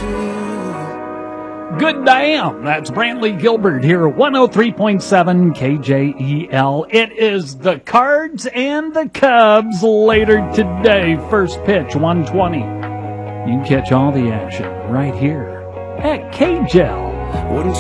Good damn. That's Brantley Gilbert here, 103.7 KJEL. It is the Cards and the Cubs later today. First pitch, 1:20. You can catch all the action right here at KJEL.